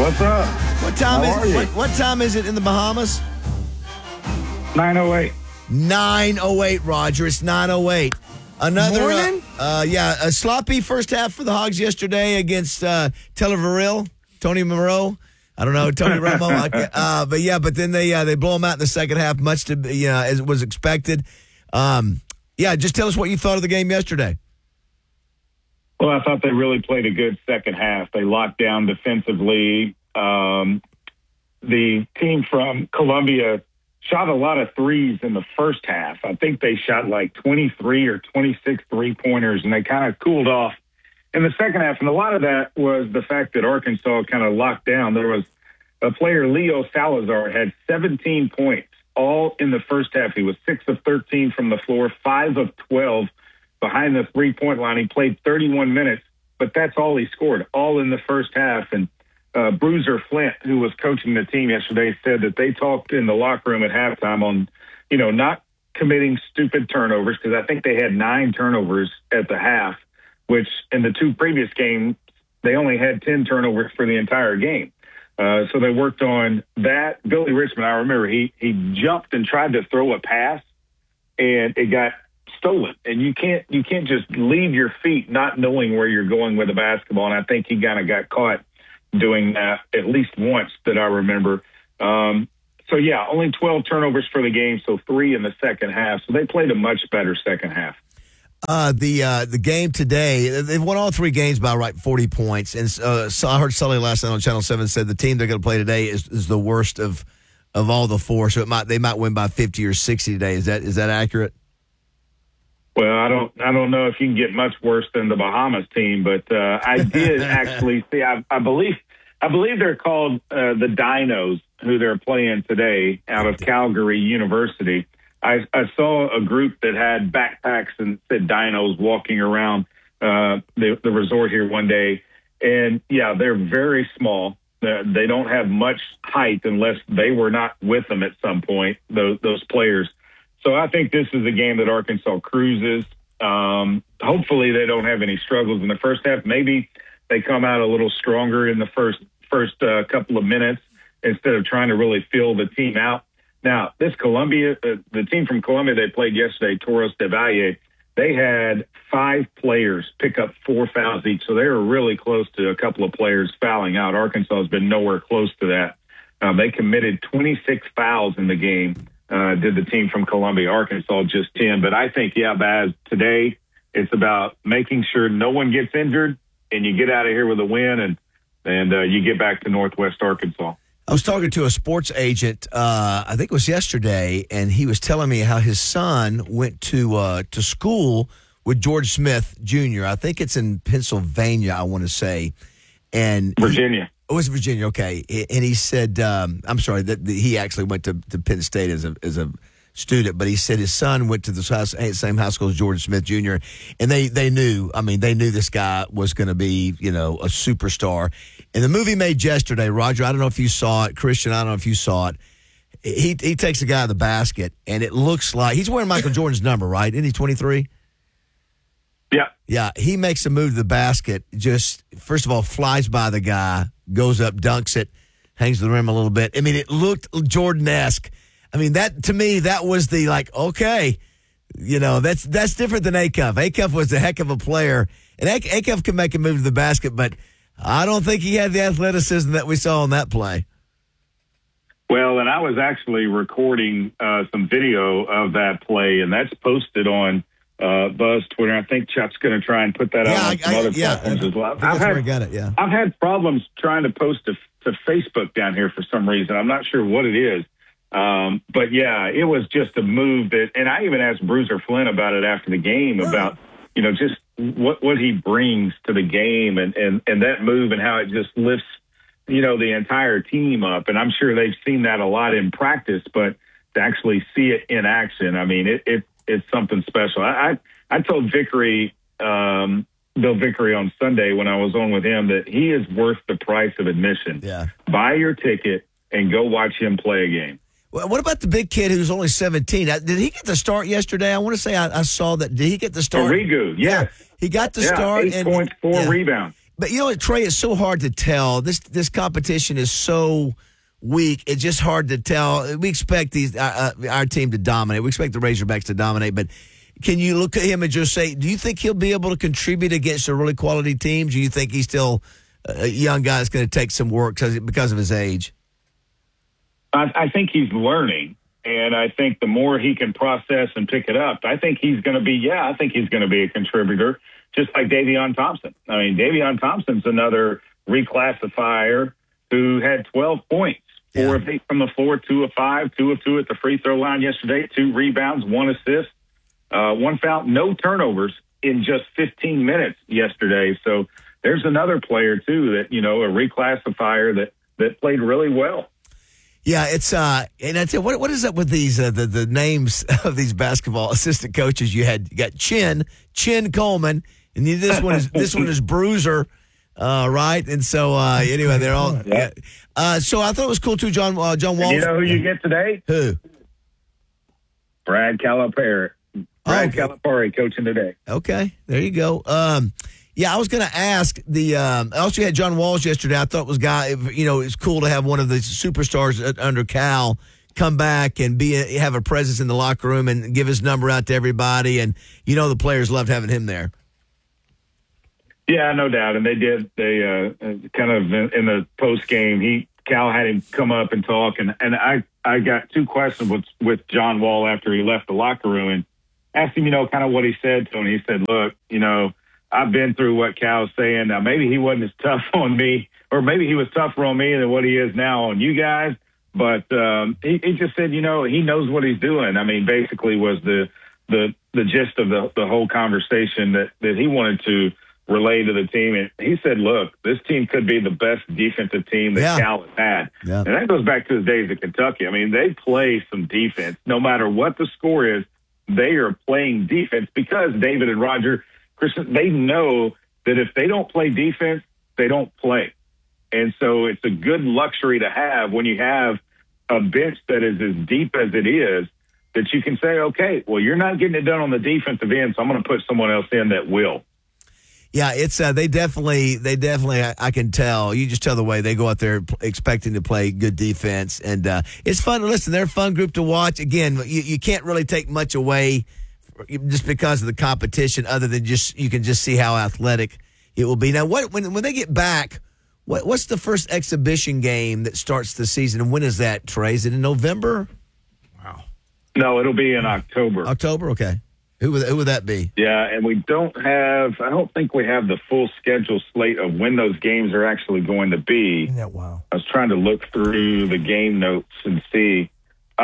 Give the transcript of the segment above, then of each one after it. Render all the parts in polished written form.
What's up? What time How are is you? it? What time is it in the Bahamas? 9:08. 9:08, Roger. It's 9:08. Another Morning? a sloppy first half for the Hogs yesterday against Televaril, Tony Moreau. I don't know, Tony Romo. But then they blow them out in the second half, much to as was expected. Just tell us what you thought of the game yesterday. Well, I thought they really played a good second half. They locked down defensively. The team from Columbia shot a lot of threes in the first half. I think they shot like 23 or 26 three-pointers, and they kind of cooled off in the second half. And a lot of that was the fact that Arkansas kind of locked down. There was a player, Leo Salazar, had 17 points all in the first half. He was 6 of 13 from the floor, 5 of 12 behind the three-point line. He played 31 minutes, but that's all he scored, all in the first half. And Bruiser Flint, who was coaching the team yesterday, said that they talked in the locker room at halftime on, not committing stupid turnovers, because I think they had 9 turnovers at the half, which in the 2 previous games, they only had 10 turnovers for the entire game. So they worked on that. Billy Richmond, I remember, he jumped and tried to throw a pass, and it got stolen. And you can't just leave your feet not knowing where you're going with the basketball. And I think he kind of got caught doing that at least once that I remember. Only 12 turnovers for the game, so 3 in the second half. So they played a much better second half. The game today, they've won all 3 games by 40 points. And so I heard Sully last night on Channel 7 said the team they're going to play today is the worst of all the 4. So they might win by 50 or 60 today. Is that accurate? Well, I don't know if you can get much worse than the Bahamas team, but I did actually see. I believe they're called the Dinos, who they're playing today out of Calgary University. I saw a group that had backpacks and said Dinos walking around the resort here one day, and they're very small. They don't have much height unless they were not with them at some point. Those players. So I think this is a game that Arkansas cruises. Hopefully they don't have any struggles in the first half. Maybe they come out a little stronger in the first couple of minutes instead of trying to really feel the team out. Now, this Columbia, the team from Columbia they played yesterday, Toros de Valle, they had 5 players pick up 4 fouls each. So they were really close to a couple of players fouling out. Arkansas has been nowhere close to that. They committed 26 fouls in the game. Did the team from Columbia, Arkansas just 10. But I think, Baz, today it's about making sure no one gets injured and you get out of here with a win and you get back to Northwest Arkansas. I was talking to a sports agent, I think it was yesterday, and he was telling me how his son went to school with George Smith Jr. I think it's in Pennsylvania, I want to say. And Virginia. It was Virginia, okay. And he said, I'm sorry, that he actually went to Penn State as a student, but he said his son went to the same high school as George Smith Jr., and they knew this guy was going to be, a superstar. And the movie made yesterday, Roger, I don't know if you saw it, Christian, I don't know if you saw it. He takes a guy in the basket, and it looks like he's wearing Michael Jordan's number, right? Isn't he 23? Yeah. Yeah, he makes a move to the basket, just, first of all, flies by the guy, goes up, dunks it, hangs the rim a little bit. I mean, it looked Jordan-esque. I mean, that to me, that was the okay, that's different than Acuff. Acuff was a heck of a player, and Acuff can make a move to the basket, but I don't think he had the athleticism that we saw on that play. Well, and I was actually recording some video of that play, and that's posted on Buzz Twitter. I think Chuck's going to try and put that out on some other platforms as well. I've had problems trying to post to Facebook down here for some reason. I'm not sure what it is. But it was just a move that, and I even asked Bruiser Flint about it after the game about, just what he brings to the game and that move and how it just lifts, the entire team up. And I'm sure they've seen that a lot in practice, but to actually see it in action, I mean, it's something special. I told Vickery, Bill Vickery on Sunday when I was on with him that he is worth the price of admission. Yeah. Buy your ticket and go watch him play a game. Well, what about the big kid who's only 17? Did he get the start yesterday? I want to say I saw that. Did he get the start? Origu, yes. Yeah, he got the start. 8 points, 4 rebounds. But you know what, Trey, it's so hard to tell. This competition is so weak. It's just hard to tell. We expect our team to dominate. We expect the Razorbacks to dominate. But can you look at him and just say, do you think he'll be able to contribute against a really quality team? Do you think he's still a young guy that's going to take some work because of his age? I think he's learning, and I think the more he can process and pick it up, I think he's going to be a contributor, just like Davion Thompson. I mean, Davion Thompson's another reclassifier who had 12 points, 4 of 8 from the floor, 2 of 5, 2 of 2 at the free throw line yesterday, 2 rebounds, 1 assist, 1 foul, no turnovers in just 15 minutes yesterday. So there's another player too that, a reclassifier that played really well. Yeah, it's and I tell you, what is up with these the names of these basketball assistant coaches? You got Chin Coleman, and this one is Bruiser, right? And so anyway, they're all. Yeah. So I thought it was cool too, John Wall. You know who you get today? Who? Brad Calipari. Calipari coaching today. Okay, there you go. Yeah, I was going to ask I also had John Walls yesterday. I thought it's cool to have one of the superstars under Cal come back and have a presence in the locker room and give his number out to everybody. And, the players loved having him there. Yeah, no doubt. And they did. They kind of in the post game, Cal had him come up and talk. And I got 2 questions with John Wall after he left the locker room and asked him, kind of what he said to him. He said, look, I've been through what Cal's saying. Now, maybe he wasn't as tough on me, or maybe he was tougher on me than what he is now on you guys. But he just said, he knows what he's doing. I mean, basically was the gist of the whole conversation that he wanted to relay to the team. And he said, look, this team could be the best defensive team that Cal has had. Yeah. And that goes back to his days at Kentucky. I mean, they play some defense. No matter what the score is, they are playing defense because David and Roger Christian, they know that if they don't play defense, they don't play. And so it's a good luxury to have when you have a bench that is as deep as it is, that you can say, okay, well, you're not getting it done on the defensive end, so I'm going to put someone else in that will. Yeah, it's they definitely I can tell. You just tell the way they go out there expecting to play good defense, and it's fun to listen. They're a fun group to watch. Again, you can't really take much away just because of the competition, other than you can just see how athletic it will be. Now, when they get back, what's the first exhibition game that starts the season, and when is that, Trey? Is it in November? Wow. No, it'll be in October. October, okay. Who would that be? Yeah, and I don't think we have the full schedule slate of when those games are actually going to be. Isn't that wild? I was trying to look through the game notes and see.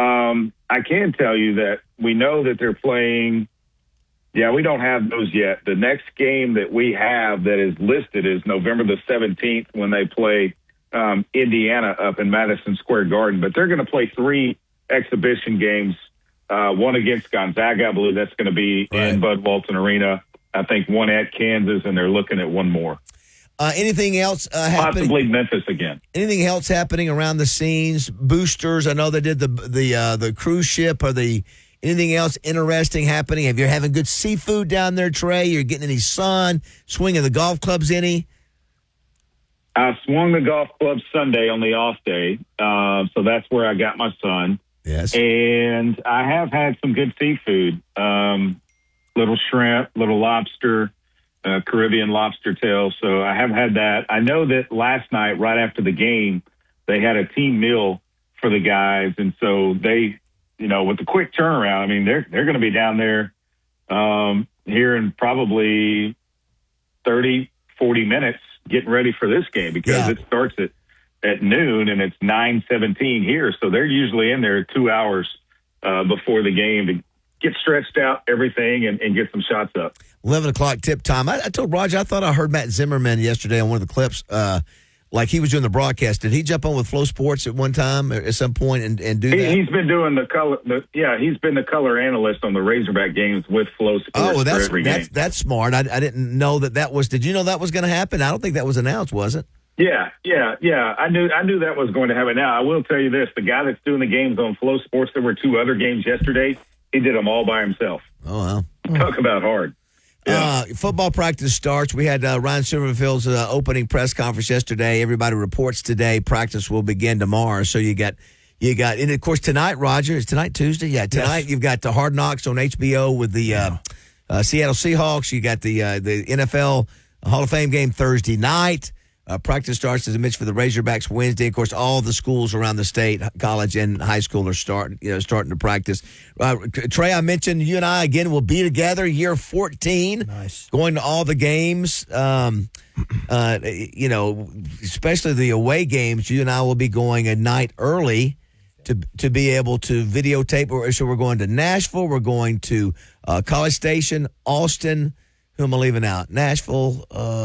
I can tell you that we know that they're playing. Yeah, we don't have those yet. The next game that we have that is listed is November the 17th when they play Indiana up in Madison Square Garden. But they're going to play 3 exhibition games, one against Gonzaga. I believe that's going to be in Bud Walton Arena. I think one at Kansas, and they're looking at one more. Anything else happening? Possibly Memphis again. Anything else happening around the scenes? Boosters. I know they did the cruise ship. Anything else interesting happening? Have you having good seafood down there, Trey? You're getting any sun? Swinging the golf clubs any? I swung the golf club Sunday on the off day, so that's where I got my sun. Yes. And I have had some good seafood, little shrimp, little lobster, Caribbean lobster tail. So I have had that. I know that last night, right after the game, they had a team meal for the guys. And so they, with the quick turnaround, I mean, they're going to be down there here in probably 30, 40 minutes getting ready for this game because it starts at noon and it's 9:17 here. So they're usually in there 2 hours before the game to get stretched out, everything, and get some shots up. 11 o'clock tip time. I told Roger, I thought I heard Matt Zimmerman yesterday on one of the clips, like he was doing the broadcast. Did he jump on with Flow Sports at one time or at some point and do that? He's been doing the color. He's been the color analyst on the Razorback games with Flow Sports. Oh, for every game. That's smart. I didn't know that was. Did you know that was going to happen? I don't think that was announced, was it? Yeah. I knew that was going to happen. Now I will tell you this: the guy that's doing the games on Flow Sports, there were 2 other games yesterday. He did them all by himself. Oh wow! Talk about hard. Football practice starts. We had Ryan Silverfield's opening press conference yesterday. Everybody reports today. Practice will begin tomorrow. So you got, and of course tonight, Roger, is tonight Tuesday? Yeah, tonight you've got the Hard Knocks on HBO with the Seattle Seahawks. You got the NFL Hall of Fame game Thursday night. Practice starts, as I mentioned, for the Razorbacks Wednesday. Of course, all the schools around the state, college and high school, are starting to practice. Trey, I mentioned you and I again will be together year 14. Nice. Going to all the games. Especially the away games. You and I will be going a night early to be able to videotape. So we're going to Nashville. We're going to College Station, Austin. Who am I leaving out? Nashville,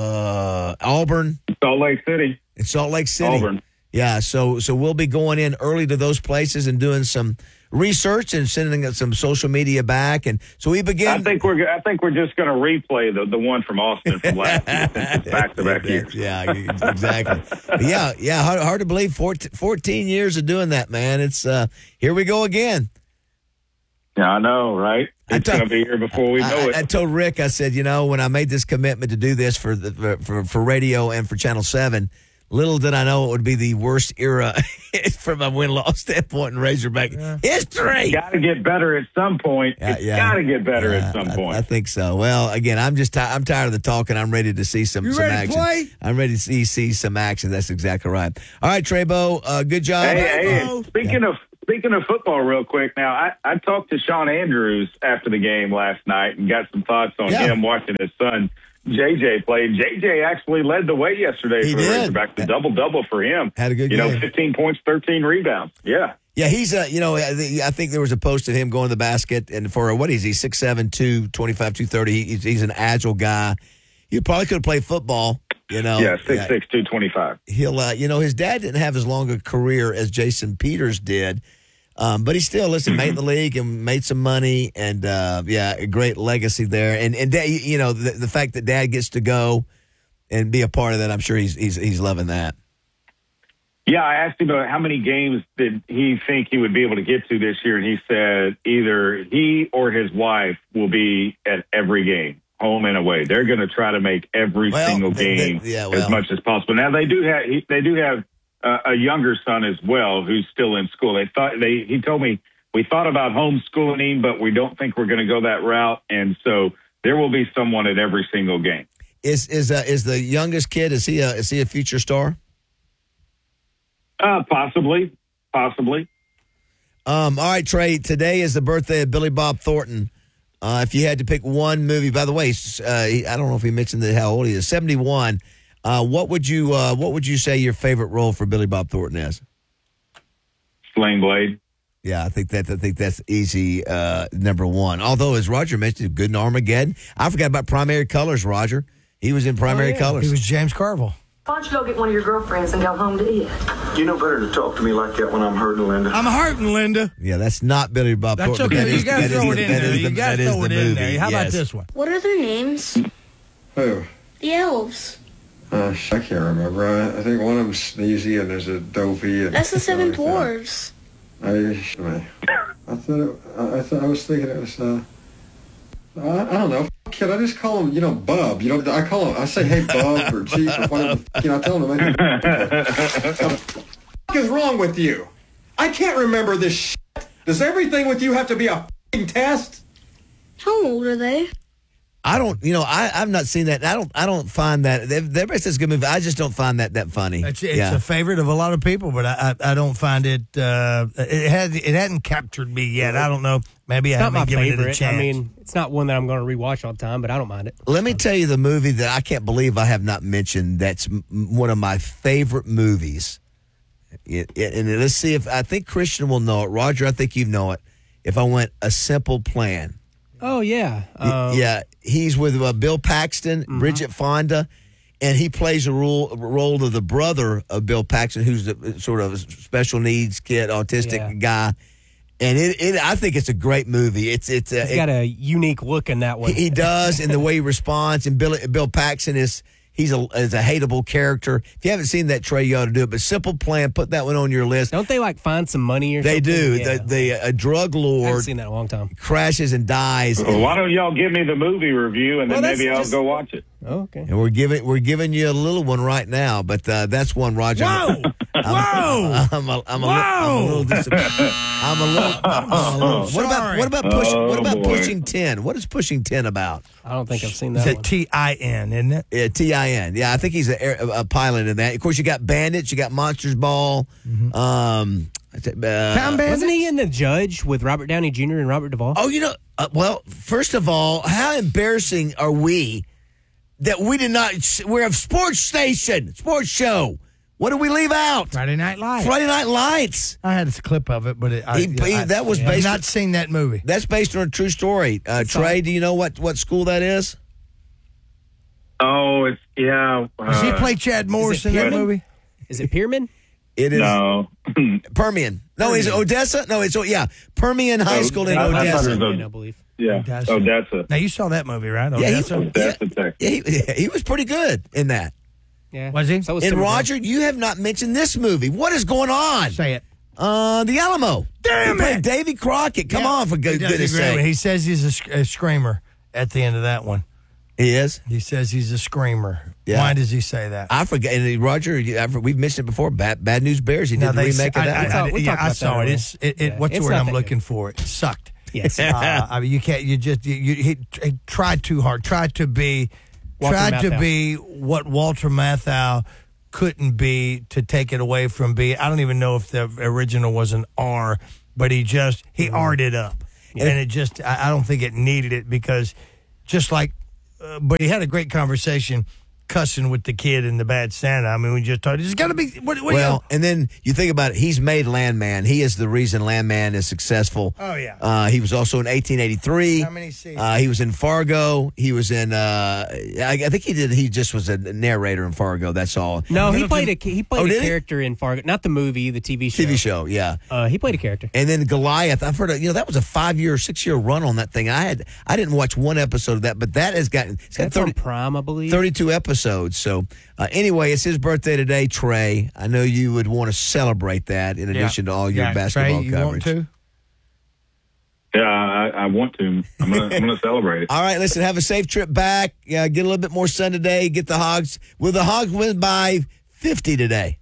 Auburn. Salt Lake City. In Salt Lake City. Auburn. Yeah, so we'll be going in early to those places and doing some research and sending some social media back. And so we begin. I think we're just going to replay the one from Austin from last year, back-to-back years. Yeah, exactly. yeah. Hard to believe 14 years of doing that, man. It's here we go again. Yeah, I know, right? It's going to be here before we know it. I told Rick, I said, when I made this commitment to do this for radio and for Channel 7, little did I know it would be the worst era from a win-loss standpoint in Razorback history. Got to get better at some point. It's got to get better at some point. I think so. Well, again, I'm tired of the talking. I'm ready to see some action. Play? I'm ready to see some action. That's exactly right. All right, Treybo, good job. Hey, Speaking of football real quick, now, I talked to Sean Andrews after the game last night and got some thoughts on him watching his son, JJ, play. JJ actually led the way yesterday for the Razorbacks, a double-double for him. Had a good game. 15 points, 13 rebounds. Yeah. Yeah, he's I think there was a post of him going to the basket, and for, what is he, 6'7", 225, 230. He's an agile guy. He probably could have played football. Yeah, 6'6", 225. He'll, his dad didn't have as long a career as Jason Peters did, but he still, made in the league and made some money, and a great legacy there. And the fact that Dad gets to go and be a part of that, I'm sure he's loving that. Yeah, I asked him about how many games did he think he would be able to get to this year, and he said either he or his wife will be at every game. Home and away. They're going to try to make every single game as much as possible. Now they do have a younger son as well who's still in school. He told me we thought about homeschooling, but we don't think we're going to go that route. And so there will be someone at every single game. Is the youngest kid? Is he a future star? Possibly. All right, Trey. Today is the birthday of Billy Bob Thornton. If you had to pick one movie, by the way, I don't know if he mentioned how old he is, 71. What would you say your favorite role for Billy Bob Thornton is? Sling Blade. Yeah, I think that's easy. Number one. Although, as Roger mentioned, good in Armageddon. I forgot about Primary Colors. Roger, he was in Primary Colors. He was James Carville. Why don't you go get one of your girlfriends and go home to eat? You know better to talk to me like that when I'm hurting, Linda. I'm hurting, Linda. Yeah, that's not Billy Bob That's Thornton. okay. You got to throw it in there. You got to throw it in there. How about this one? What are their names? Who? The elves. I can't remember. I think one of them's Sneezy and there's a Dopey. And That's the seven dwarves. I was thinking it was, I don't know. Kid, I just call him, Bub. I call him, I say, hey, Bub, or Chief, or whatever. I tell him, what the fuck is wrong with you? I can't remember this shit. Does everything with you have to be a fucking test? How old are they? I don't, I've not seen that. I don't find that. Everybody says good movie. I just don't find that funny. It's a favorite of a lot of people, but I don't find it. It hadn't captured me yet. I don't know. Maybe I haven't given it a chance. I mean, it's not one that I'm going to rewatch all the time, but I don't mind it. Let me tell you the movie that I can't believe I have not mentioned. That's one of my favorite movies. And let's see if I think Christian will know it. Roger, I think you know it. If I went A Simple Plan. Oh, yeah. He's with Bill Paxton, Bridget Fonda, and he plays a role of the brother of Bill Paxton, who's the sort of special needs kid, autistic guy. And I think it's a great movie. It's got a unique look in that one. He does, and the way he responds. And Bill Paxton is is a hateable character. If you haven't seen that, Trey, you ought to do it. But Simple Plan, put that one on your list. Don't they like find some money or They something? do. Yeah. A drug I haven't lord seen that in a long time. crashes and dies. Well, why don't y'all give me the movie review and then Well, maybe that's I'll just- go watch it. Oh, okay. And we're giving you a little one right now, but that's one, Roger. Whoa! Whoa! I'm a little disappointed. I'm a little. What about boy. Pushing 10? What is Pushing 10 about? I don't think I've seen Is that it one. TIN, isn't it? Yeah, TIN. Yeah, I think he's a pilot in that. Of course, you got Bandits, you got Monsters Ball. Time Bandits? Wasn't he in The Judge with Robert Downey Jr. and Robert Duvall? Oh, well, first of all, how embarrassing are we that we did not? We're a sports station, sports show. What did we leave out? Friday Night Lights. Friday Night Lights. I had a clip of it, but That was I've based. not seen that movie. That's based on a true story. Trey, do you know what school that is? Oh, it's yeah. Does he play Chad Morris in that Pierman? movie? Is it Pierman? It is No. Permian. No, is it Odessa? No, it's Permian High School in I thought it Odessa. was I believe. Yeah. Odessa. Odessa. Now, you saw that movie, right? Yeah, Odessa? Odessa, Texas. he was pretty good in that. Yeah. Was he? So was And Timothy. Roger, you have not mentioned this movie. What is going on? Say it. The Alamo. Damn He played it! Davy Crockett. Come on, for He does goodness a great one. sake. He says he's a screamer at the end of that one. He is? He says he's a screamer. Yeah. Why does he say that? I forget. And Roger, we've mentioned it before. Bad News Bears. He did the remake of that. We talked I about saw that it. What's the It's word not I'm that looking for? It sucked. Yes. I mean, you can't. He tried too hard. Tried to be Walter Matthau. what Walter Matthau couldn't be, to take it away from being. I don't even know if the original was an R, but he R'd it up, and it just. I don't think it needed it, because just like, but he had a great conversation cussing with the kid in the Bad Santa. I mean, we just thought it's got to be. Well, and then you think about it. He's made Landman. He is the reason Landman is successful. Oh, yeah. He was also in 1883. How many seasons? He was in Fargo. He was in. I think he did. He just was a narrator in Fargo. That's all. No, he played a did he? character in Fargo, not the movie, the TV show. TV show, yeah. He played a character. And then Goliath. I've heard. That was a 5-year, 6-year run on that thing. I didn't watch one episode of that, but that has got. It's got That's on Prime, I believe. 32 episodes. So anyway, it's his birthday today, Trey. I know you would want to celebrate that in addition to all your basketball Trey, you coverage. Want to? Yeah, I want to. I'm gonna celebrate it. All right, listen, have a safe trip back. Get a little bit more sun today. Get the Hogs. Will the Hogs win by 50 today?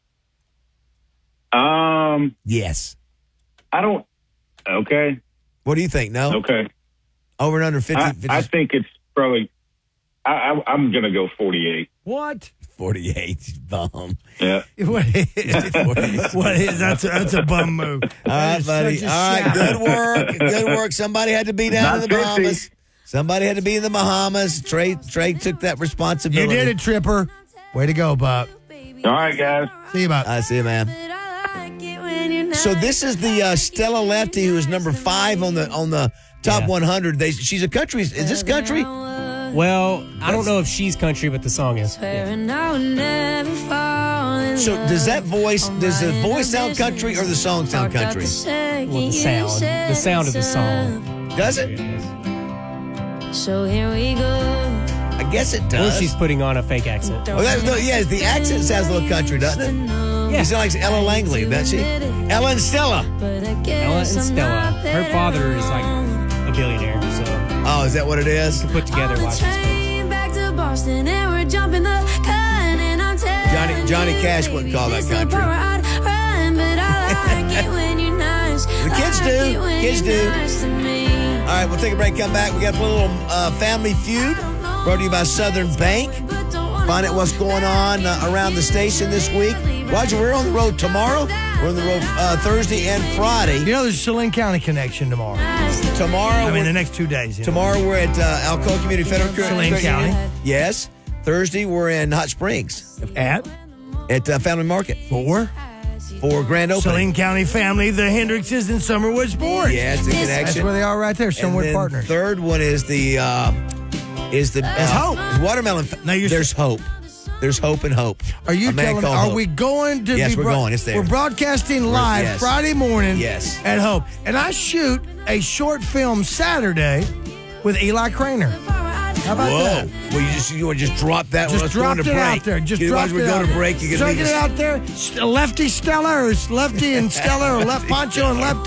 Yes. I don't. Okay. What do you think? No? Okay. Over and under 50? I think it's probably. I'm gonna go 48. What? 48. Bum. Yeah. What is that's a bum move. All right, buddy. All right, good work. Good work. Somebody had to be down in the Not 50. Bahamas. Somebody had to be in the Bahamas. Trey took that You responsibility. did it, Tripper. Way to go, Bob. All right, guys. See you, Bob. I see you, man. So this is the Stella Lefty, who is number 5 on the top 100. She's a country. Is this country? Well, I don't know if she's country, but the song is. So does the voice sound country or the song sound country? Well, the sound of the song. Does it? So here we go. I guess it Or does. she's putting on a fake accent. Yeah, the accent sounds a little country, doesn't it? Yeah. You sound like Ella Langley, doesn't she? Ella and Stella. Ella and Stella. Her father is like a billionaire, so Oh, is that what it is? put together Washington. Johnny Cash wouldn't call that country. The kids do. Kids do. All right, we'll take a break, come back. We got a little family feud brought to you by Southern Bank. Find out what's going on around the station this week. Roger, we're on the road tomorrow. We're on the road Thursday and Friday. You know, there's a Saline County connection tomorrow. Tomorrow, The next 2 days. tomorrow we're at Alcoa Community Federal Saline Credit County. Union. Yes. Thursday, we're in Hot Springs At at Family Market for grand opening. Saline County family, the Hendrickses and Summerwood Sports. Yeah, it's a connection. That's where they are right there, And Summerwood then Partners. Third one is There's hope. Watermelon. Now you're- There's hope. There's hope and hope. Are you A man telling me, called are Hope. we going to Yes, be we're going. It's there. We're broadcasting live yes. Friday morning Yes. at Hope. And I shoot a short film Saturday with Eli Craner. How about Whoa. that? Well, you want to just drop that one? Just dropped it out there. Just dropped we're it going out to break. You so can get it out there. Lefty Stella or Lefty and Stella or Left Poncho and Lefty.